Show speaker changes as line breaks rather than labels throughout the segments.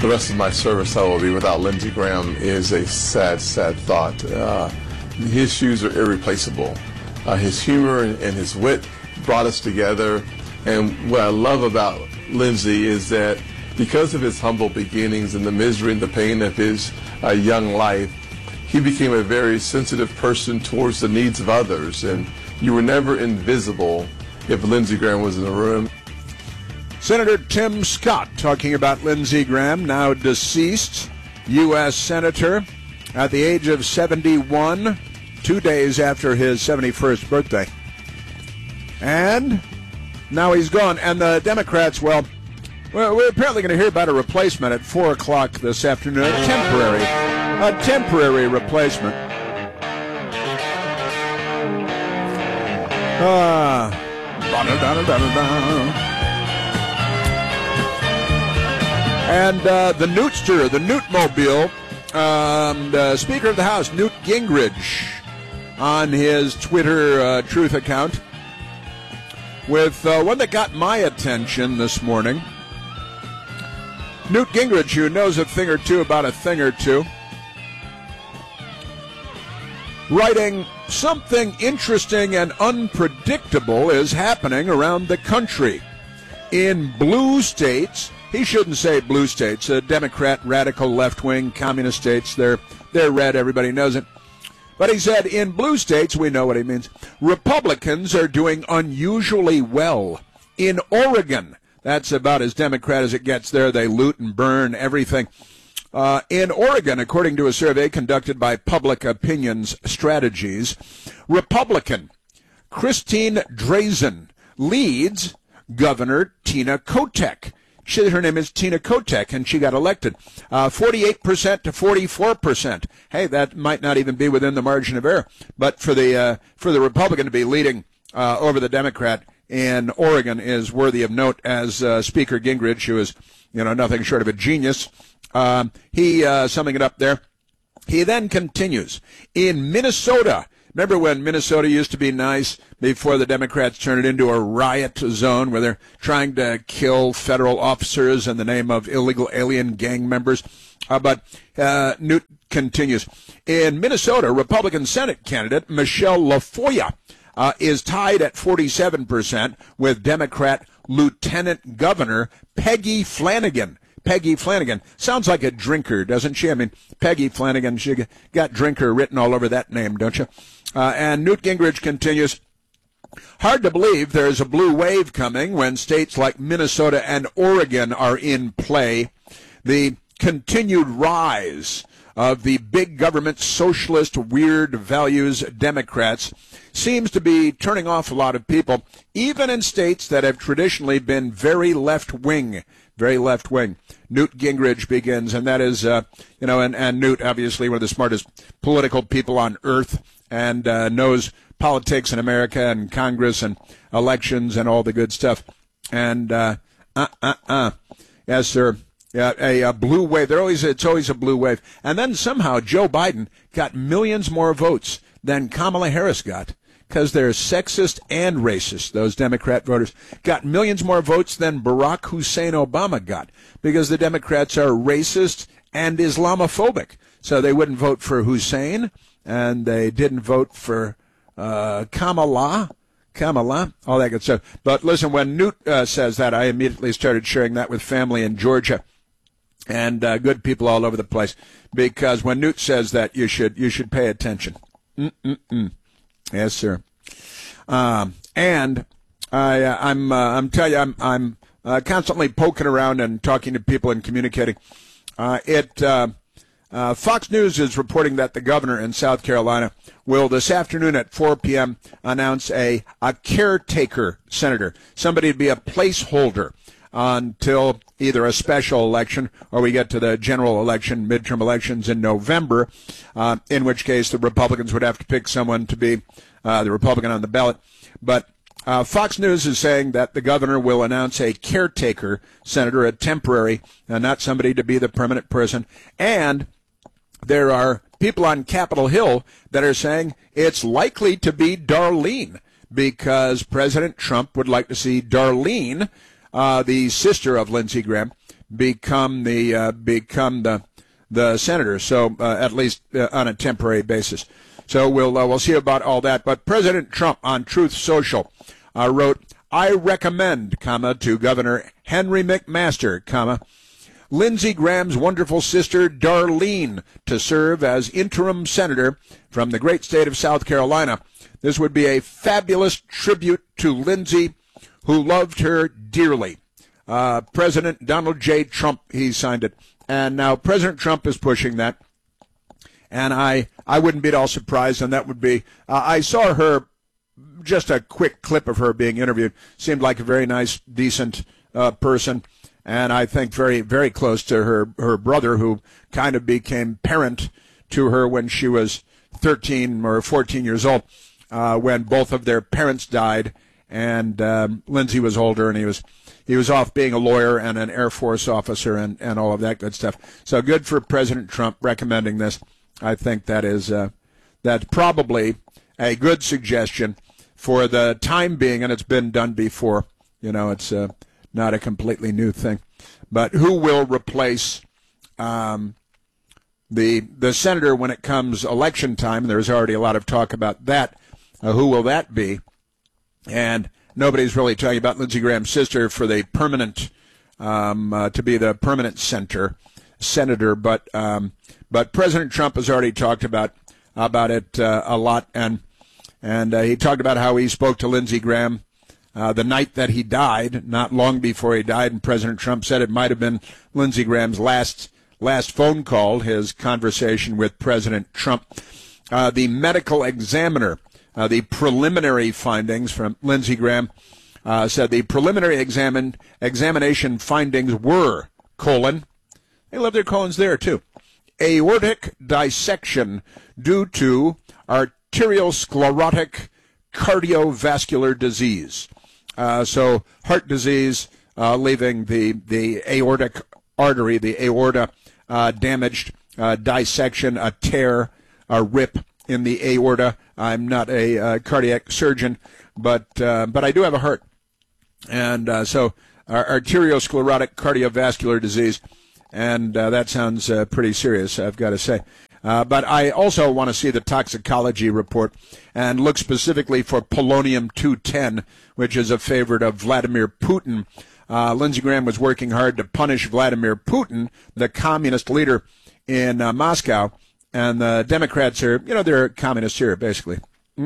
the rest of my service I will be without Lindsey Graham is a sad, sad thought. His shoes are irreplaceable. His humor and his wit brought us together. And what I love about Lindsey is that because of his humble beginnings and the misery and the pain of his young life, he became a very sensitive person towards the needs of others. And you were never invisible if Lindsey Graham was in the room.
Senator Tim Scott talking about Lindsey Graham, now deceased U.S. Senator at the age of 71, 2 days after his 71st birthday. And now he's gone. And the Democrats, well, we're apparently going to hear about a replacement at 4 o'clock this afternoon, a temporary replacement. And the Newtster, the Newtmobile, the Speaker of the House, Newt Gingrich, on his Twitter Truth account, with one that got my attention this morning. Newt Gingrich, who knows a thing or two about a thing or two, writing, something interesting and unpredictable is happening around the country. In blue states, he shouldn't say blue states, Democrat, radical, left-wing, communist states, they're red, everybody knows it. But he said, in blue states, we know what he means, Republicans are doing unusually well. In Oregon, that's about as Democrat as it gets there, they loot and burn everything. In Oregon, according to a survey conducted by Public Opinions Strategies, Republican Christine Drazan leads Governor Tina Kotek. Her name is Tina Kotek, and she got elected. 48% to 44%. Hey, that might not even be within the margin of error. But for the Republican to be leading over the Democrat in Oregon is worthy of note, as Speaker Gingrich, who is nothing short of a genius, he summing it up there. He then continues. In Minnesota, remember when Minnesota used to be nice before the Democrats turned it into a riot zone where they're trying to kill federal officers in the name of illegal alien gang members? But Newt continues. In Minnesota, Republican Senate candidate Michelle LaFoya is tied at 47% with Democrat Lieutenant Governor Peggy Flanagan. Peggy Flanagan. Sounds like a drinker, doesn't she? I mean, Peggy Flanagan, she got drinker written all over that name, don't you? And Newt Gingrich continues, hard to believe there's a blue wave coming when states like Minnesota and Oregon are in play. The continued rise of the big government socialist weird values Democrats seems to be turning off a lot of people, even in states that have traditionally been very left-wing. Very left-wing. Newt Gingrich begins, and that is, and Newt, obviously, one of the smartest political people on earth, and knows politics in America and Congress and elections and all the good stuff. And, yes, sir. Yeah, a blue wave. It's always a blue wave. And then somehow Joe Biden got millions more votes than Kamala Harris got, because they're sexist and racist. Those Democrat voters got millions more votes than Barack Hussein Obama got, because the Democrats are racist and Islamophobic. So they wouldn't vote for Hussein, and they didn't vote for Kamala, all that good stuff. But listen, when Newt says that, I immediately started sharing that with family in Georgia and good people all over the place, because when Newt says that, you should pay attention. Yes, sir. And I'm telling you, I'm constantly poking around and talking to people and communicating. Fox News is reporting that the governor in South Carolina will this afternoon at 4 p.m. announce a caretaker senator, somebody to be a placeholder until either a special election or we get to the general election, midterm elections in November, in which case the Republicans would have to pick someone to be the Republican on the ballot. But Fox News is saying that the governor will announce a caretaker senator, a temporary, not somebody to be the permanent person. And there are people on Capitol Hill that are saying it's likely to be Darlene, because President Trump would like to see Darlene the sister of Lindsey Graham, become the senator. So at least on a temporary basis. So we'll see about all that. But President Trump on Truth Social wrote, "I recommend, to Governor Henry McMaster, Lindsey Graham's wonderful sister Darlene to serve as interim senator from the great state of South Carolina. This would be a fabulous tribute to Lindsey, who loved her dearly." President Donald J. Trump, he signed it. And now President Trump is pushing that. And I wouldn't be at all surprised, and that would be, I saw her, just a quick clip of her being interviewed. Seemed like a very nice, decent person, and I think very, very close to her brother, who kind of became parent to her when she was 13 or 14 years old, when both of their parents died, and Lindsey was older, and he was off being a lawyer and an Air Force officer and all of that good stuff. So good for President Trump recommending this. I think that's probably a good suggestion for the time being, and it's been done before. It's not a completely new thing. But who will replace the senator when it comes election time? There's already a lot of talk about that. Who will that be? And nobody's really talking about Lindsey Graham's sister for the permanent, to be the permanent senator. But President Trump has already talked about it a lot, and he talked about how he spoke to Lindsey Graham the night that he died, not long before he died, and President Trump said it might have been Lindsey Graham's last phone call, his conversation with President Trump. The medical examiner, the preliminary findings from Lindsey Graham, said the preliminary examination findings were, they love their colons there too, aortic dissection due to arteriosclerotic cardiovascular disease. So heart disease, leaving the aortic artery, the aorta damaged, dissection, a tear, a rip in the aorta. I'm not a cardiac surgeon, but I do have a heart. And so arteriosclerotic cardiovascular disease. And that sounds pretty serious, I've got to say. But I also want to see the toxicology report and look specifically for polonium-210, which is a favorite of Vladimir Putin. Lindsey Graham was working hard to punish Vladimir Putin, the communist leader in Moscow. And the Democrats are, they're communists here, basically.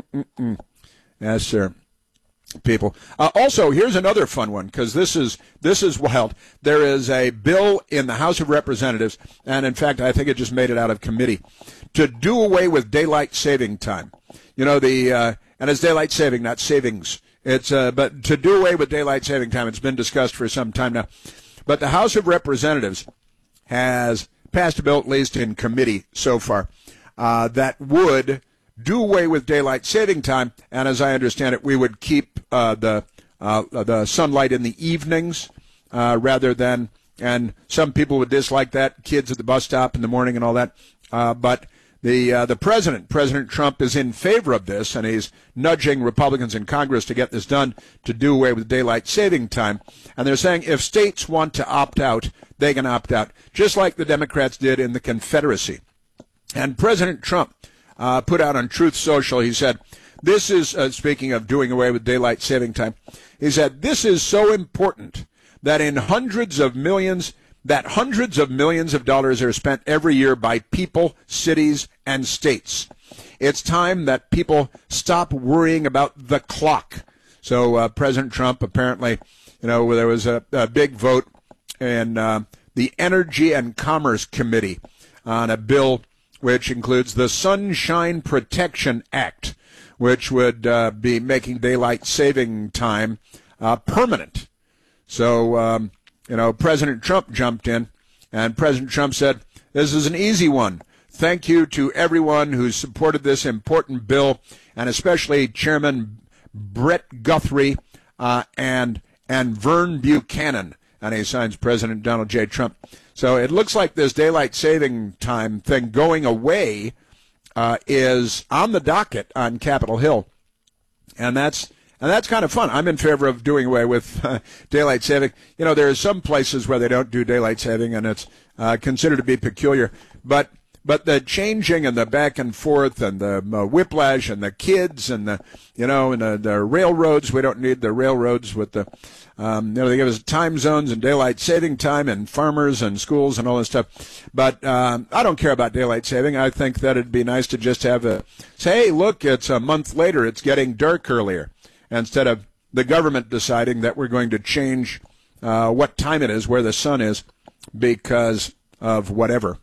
Yes, sir. People. Also, here's another fun one, because this is wild. There is a bill in the House of Representatives, and in fact, I think it just made it out of committee, to do away with daylight saving time. And it's daylight saving, not savings. It's but to do away with daylight saving time. It's been discussed for some time now. But the House of Representatives has passed a bill, at least in committee so far, that would do away with daylight saving time, and as I understand it, we would keep the sunlight in the evenings rather than, and some people would dislike that, kids at the bus stop in the morning and all that, but the President Trump, is in favor of this, and he's nudging Republicans in Congress to get this done, to do away with daylight saving time, and they're saying if states want to opt out, they can opt out, just like the Democrats did in the Confederacy. And President Trump put out on Truth Social, he said, this is, speaking of doing away with daylight saving time, he said, this is so important that hundreds of millions of dollars are spent every year by people, cities, and states. It's time that people stop worrying about the clock. So President Trump, apparently, there was a big vote in the Energy and Commerce Committee on a bill which includes the Sunshine Protection Act, which would be making daylight saving time permanent. So, President Trump jumped in, and President Trump said, this is an easy one. Thank you to everyone who supported this important bill, and especially Chairman Brett Guthrie and Vern Buchanan. And he signs President Donald J. Trump. So it looks like this daylight saving time thing going away is on the docket on Capitol Hill. And that's And that's kind of fun. I'm in favor of doing away with daylight saving. You know, there are some places where they don't do daylight saving, and it's considered to be peculiar. But the changing and the back and forth and the whiplash and the kids and the railroads, we don't need the railroads with the, they give us time zones and daylight saving time and farmers and schools and all this stuff. But I don't care about daylight saving. I think that it'd be nice to just have say, hey, look, it's a month later, it's getting dark earlier, instead of the government deciding that we're going to change what time it is, where the sun is, because of whatever,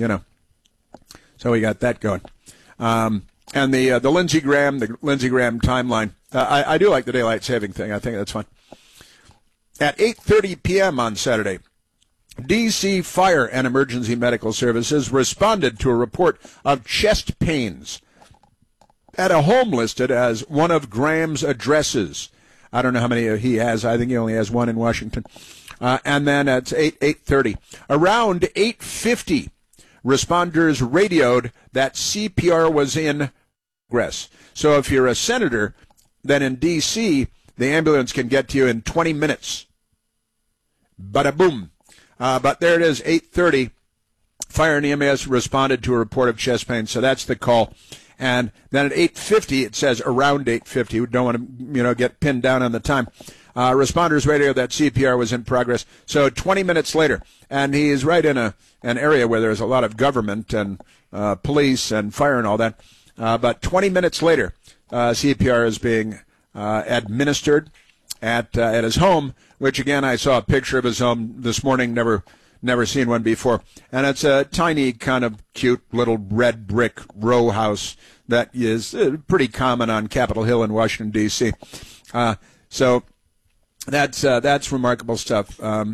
So we got that going. And the Lindsey Graham timeline. I do like the daylight saving thing. I think that's fun. At 8:30 p.m. on Saturday, D.C. Fire and Emergency Medical Services responded to a report of chest pains at a home listed as one of Graham's addresses. I don't know how many he has. I think he only has one in Washington. And then at 8:30. Around 8:50, responders radioed that CPR was in progress. So if you're a senator, then in D.C., the ambulance can get to you in 20 minutes. Bada boom. But there it is, 8:30. Fire and EMS responded to a report of chest pain, so that's the call. And then at 8:50, it says around 8:50. We don't want to, get pinned down on the time. Responders radioed that CPR was in progress. So 20 minutes later, and he is right in an area where there's a lot of government and police and fire and all that. But 20 minutes later, CPR is being administered at his home, which again I saw a picture of his home this morning. Never seen one before, and it's a tiny, kind of cute little red brick row house that is pretty common on Capitol Hill in Washington D.C. So that's remarkable stuff.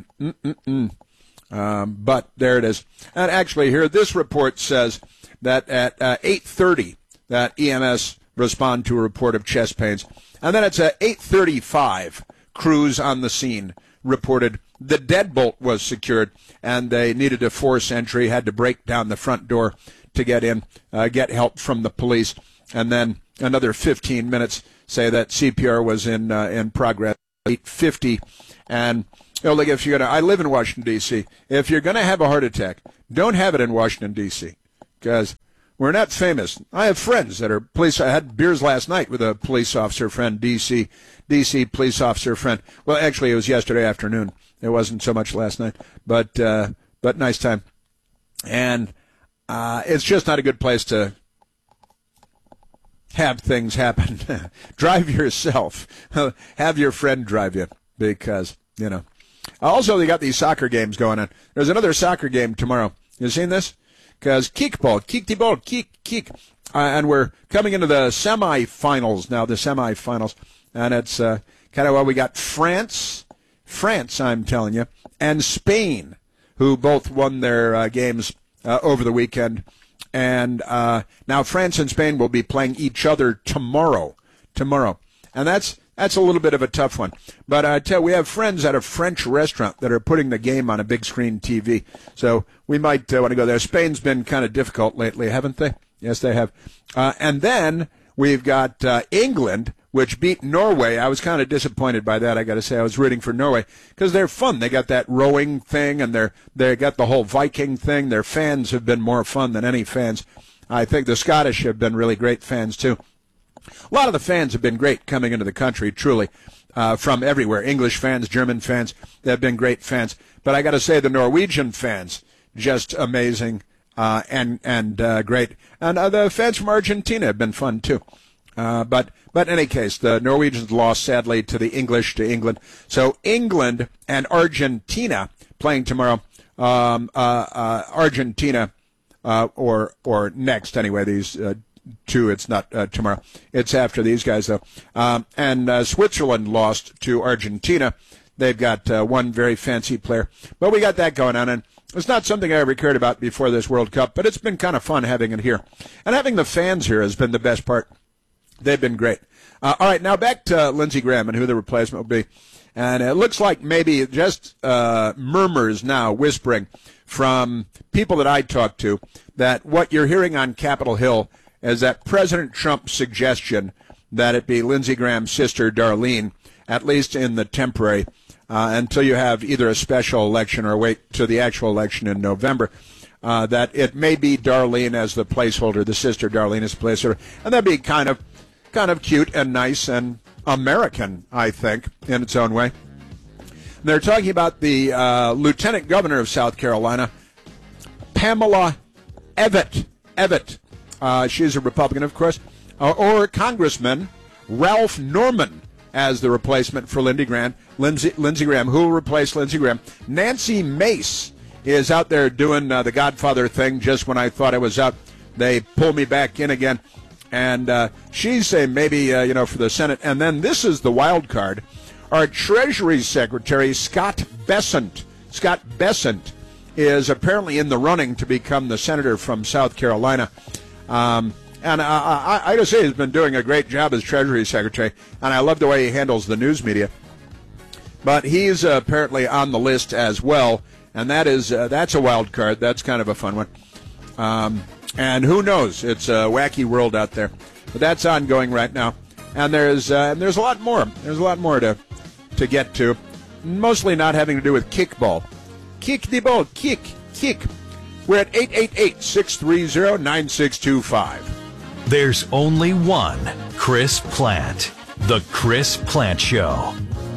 But there it is. And actually, here this report says that at 8:30, that EMS respond to a report of chest pains, and then it's at 8:35. Crews on the scene reported the deadbolt was secured, and they needed to force entry, had to break down the front door to get in, get help from the police, and then another 15 minutes say that CPR was in progress. 8:50, and like if you're I live in Washington D.C. If you're gonna have a heart attack, don't have it in Washington D.C. because we're not famous. I have friends that are police. I had beers last night with a police officer friend, D.C. police officer friend. Well, actually, it was yesterday afternoon. It wasn't so much last night, but nice time. And it's just not a good place to have things happen. Drive yourself. Have your friend drive you because, Also, they got these soccer games going on. There's another soccer game tomorrow. You seen this? Because kickball, kick the ball, kick. And we're coming into the semifinals now, And it's kind of what we got France, I'm telling you, and Spain, who both won their games over the weekend. And now France and Spain will be playing each other tomorrow. And that's a little bit of a tough one. But I tell you, we have friends at a French restaurant that are putting the game on a big screen TV. So we might want to go there. Spain's been kind of difficult lately, haven't they? Yes, they have. And then we've got England, which beat Norway. I was kind of disappointed by that, I got to say. I was rooting for Norway because they're fun. They got that rowing thing, and they got the whole Viking thing. Their fans have been more fun than any fans. I think the Scottish have been really great fans, too. A lot of the fans have been great coming into the country, truly, from everywhere. English fans, German fans, they've been great fans. But I got to say, the Norwegian fans, just amazing and great. And the fans from Argentina have been fun, too. But in any case, the Norwegians lost, sadly, to the English, to England. So England and Argentina playing tomorrow. Argentina, or next, anyway, these two. It's not tomorrow. It's after these guys, though. And Switzerland lost to Argentina. They've got one very fancy player. But we got that going on, and it's not something I ever cared about before this World Cup, but it's been kind of fun having it here. And having the fans here has been the best part. They've been great. All right, now back to Lindsey Graham and who the replacement will be. And it looks like maybe just murmurs now, whispering from people that I talk to, that what you're hearing on Capitol Hill is that President Trump's suggestion that it be Lindsey Graham's sister, Darlene, at least in the temporary, until you have either a special election or wait to the actual election in November, that it may be Darlene as the placeholder, the sister Darlene as the placeholder, and that'd be kind of cute and nice and American, I think, in its own way. They're talking about the Lieutenant Governor of South Carolina, Pamela Evett. She's a Republican, of course, or Congressman Ralph Norman as the replacement for Lindsey Graham. Who will replace Lindsey Graham? Nancy Mace is out there doing the Godfather thing. Just when I thought I was out, they pull me back in again. And she's saying maybe, for the Senate. And then this is the wild card. Our Treasury Secretary, Scott Bessent is apparently in the running to become the senator from South Carolina. And I just say he's been doing a great job as Treasury Secretary, and I love the way he handles the news media. But he's apparently on the list as well, and that's a wild card. That's kind of a fun one. And who knows? It's a wacky world out there. But that's ongoing right now. And there's a lot more. There's a lot more to get to, mostly not having to do with kickball. Kick the ball. Kick. We're at 888-630-9625.
There's only one Chris Plante. The Chris Plante Show.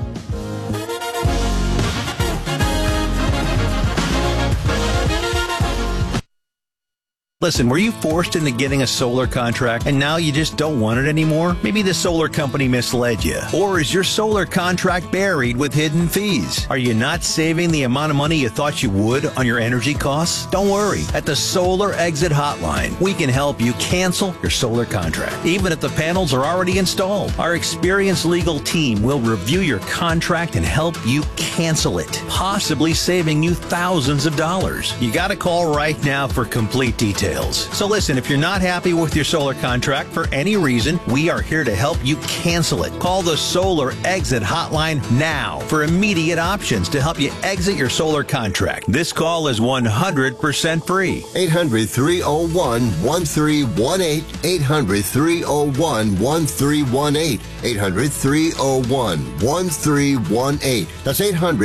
Listen, were you forced into getting a solar contract and now you just don't want it anymore? Maybe the solar company misled you. Or is your solar contract buried with hidden fees? Are you not saving the amount of money you thought you would on your energy costs? Don't worry. At the Solar Exit Hotline, we can help you cancel your solar contract, even if the panels are already installed. Our experienced legal team will review your contract and help you cancel it, possibly saving you thousands of dollars. You got to call right now for complete details. So listen, if you're not happy with your solar contract for any reason, we are here to help you cancel it. Call the Solar Exit Hotline now for immediate options to help you exit your solar contract. This call is 100% free.
800-301-1318. 800-301-1318. 800-301-1318. That's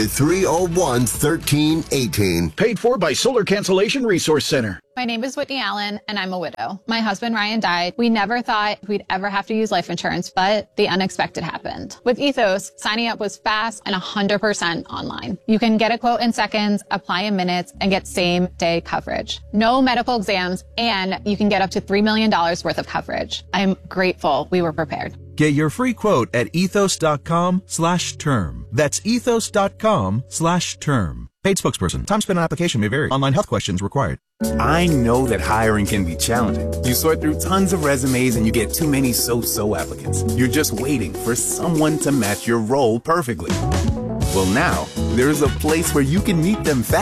800-301-1318.
Paid for by Solar Cancellation Resource Center.
My name is Whitney Allen, and I'm a widow. My husband, Ryan, died. We never thought we'd ever have to use life insurance, but the unexpected happened. With Ethos, signing up was fast and 100% online. You can get a quote in seconds, apply in minutes, and get same-day coverage. No medical exams, and you can get up to $3 million worth of coverage. I'm grateful we were prepared.
Get your free quote at ethos.com/term. That's ethos.com/term. Paid spokesperson. Time spent on application may vary. Online health questions required.
I know that hiring can be challenging. You sort through tons of resumes and you get too many so-so applicants. You're just waiting for someone to match your role perfectly. Well, now, there's a place where you can meet them fast.